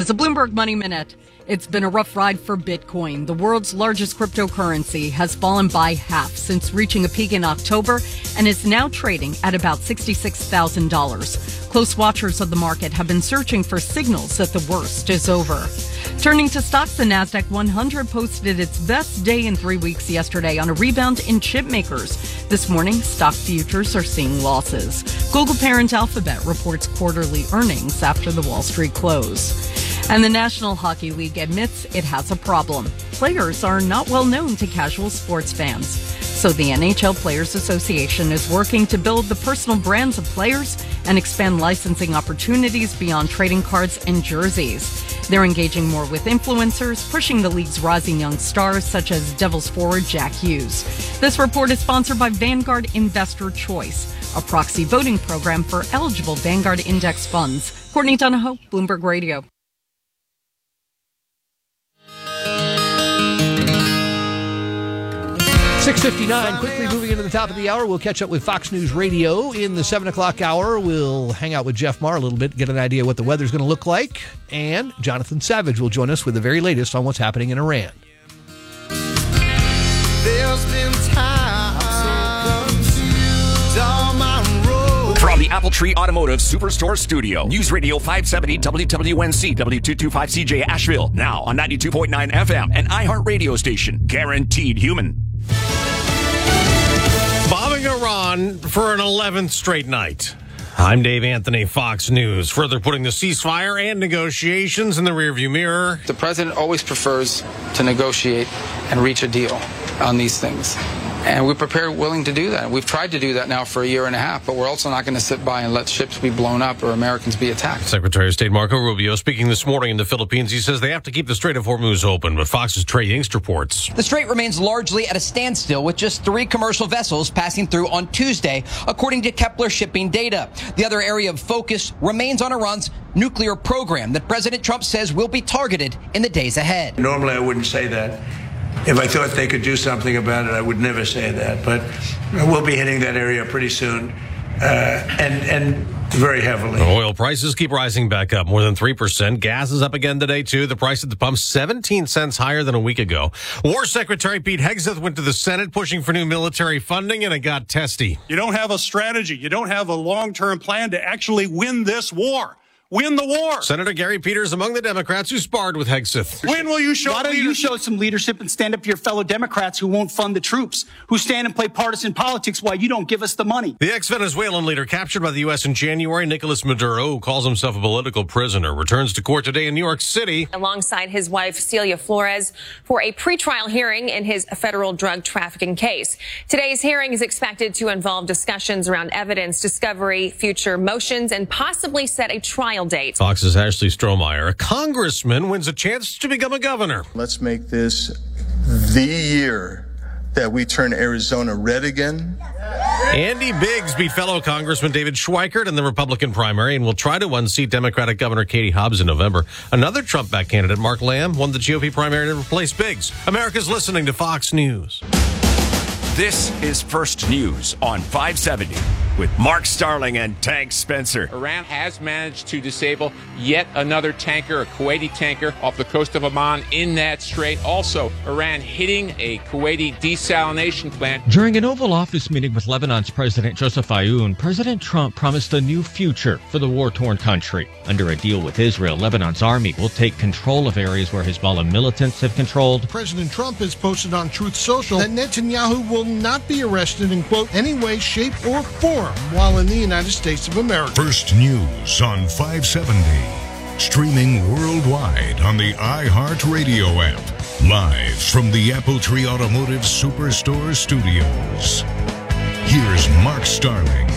is a Bloomberg Money Minute. It's been a rough ride for Bitcoin. The world's largest cryptocurrency has fallen by half since reaching a peak in October and is now trading at about $66,000. Close watchers of the market have been searching for signals that the worst is over. Turning to stocks, the Nasdaq 100 posted its best day in 3 weeks yesterday on a rebound in chip makers. This morning, stock futures are seeing losses. Google parent Alphabet reports quarterly earnings after the Wall Street close. And the National Hockey League admits it has a problem. Players are not well known to casual sports fans. So the NHL Players Association is working to build the personal brands of players and expand licensing opportunities beyond trading cards and jerseys. They're engaging more with influencers, pushing the league's rising young stars such as Devils forward Jack Hughes. This report is sponsored by Vanguard Investor Choice, a proxy voting program for eligible Vanguard Index funds. Courtney Donahoe, Bloomberg Radio. 6:59, quickly moving into the top of the hour. We'll catch up with Fox News Radio in the 7 o'clock hour. We'll hang out with Jeff Marr a little bit, get an idea what the weather's going to look like. And Jonathan Savage will join us with the very latest on what's happening in Iran. There's been times down my road. From the Appletree Automotive Superstore Studio, News Radio 570 WWNC, W225CJ Asheville, now on 92.9 FM, and iHeart Radio station, guaranteed human. Bombing Iran for an 11th straight night. I'm Dave Anthony, Fox News. Further putting the ceasefire and negotiations in the rearview mirror. The president always prefers to negotiate and reach a deal on these things. And we're prepared, willing to do that. We've tried to do that now for a year and a half, but we're also not going to sit by and let ships be blown up or Americans be attacked. Secretary of State Marco Rubio speaking this morning in the Philippines. He says they have to keep the Strait of Hormuz open, but Fox's Trey Yingst reports. The strait remains largely at a standstill with just 3 commercial vessels passing through on Tuesday, according to Kepler shipping data. The other area of focus remains on Iran's nuclear program that President Trump says will be targeted in the days ahead. Normally, I wouldn't say that. If I thought they could do something about it, I would never say that. But we'll be hitting that area pretty soon, and very heavily. Oil prices keep rising back up more than 3%. Gas is up again today, too. The price at the pump 17 cents higher than a week ago. War Secretary Pete Hegseth went to the Senate pushing for new military funding, and it got testy. You don't have a strategy. You don't have a long-term plan to actually win this war. Win the war. Senator Gary Peters among the Democrats who sparred with Hegseth. When will you show Why don't you show some leadership and stand up to your fellow Democrats who won't fund the troops, who stand and play partisan politics while you don't give us the money? The ex-Venezuelan leader captured by the U.S. in January, Nicolas Maduro, who calls himself a political prisoner, returns to court today in New York City. Alongside his wife, Celia Flores, for a pretrial hearing in his federal drug trafficking case. Today's hearing is expected to involve discussions around evidence discovery, future motions, and possibly set a trial date. Fox's Ashley Strohmeyer, a congressman, wins a chance to become a governor. Let's make this the year that we turn Arizona red again. Andy Biggs beat fellow Congressman David Schweikert in the Republican primary and will try to unseat Democratic Governor Katie Hobbs in November. Another Trump-backed candidate, Mark Lamb, won the GOP primary to replace Biggs. America's listening to Fox News. This is First News on 570 with Mark Starling and Tank Spencer. Iran has managed to disable yet another tanker, a Kuwaiti tanker, off the coast of Oman in that strait. Also, Iran hitting a Kuwaiti desalination plant. During an Oval Office meeting with Lebanon's President Joseph Aoun, President Trump promised a new future for the war-torn country. Under a deal with Israel, Lebanon's army will take control of areas where Hezbollah militants have controlled. President Trump has posted on Truth Social that Netanyahu will not be arrested in, quote, any way, shape, or form while in the United States of America. First News on 570. Streaming worldwide on the iHeart Radio app. Live from the Appletree Automotive Superstore Studios. Here's Mark Starling.